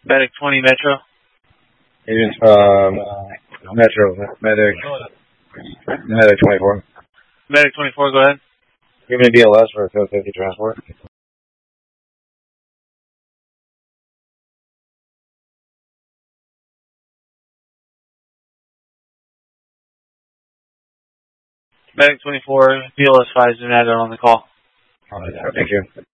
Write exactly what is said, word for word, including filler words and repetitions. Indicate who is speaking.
Speaker 1: Medic twenty Metro.
Speaker 2: Agent, um, Metro, Medic, Medic twenty-four.
Speaker 1: Medic twenty-four, go ahead.
Speaker 2: Give me a B L S for a code fifty transport.
Speaker 1: Medic twenty-four, B L S five, Zanado on the call.
Speaker 2: All right, thank you.